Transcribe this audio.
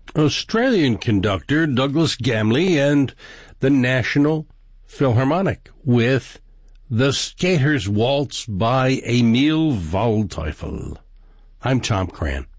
Australian conductor Douglas Gamley and the National Philharmonic with The Skater's Waltz by Emil Waldteufel. I'm Tom Cran.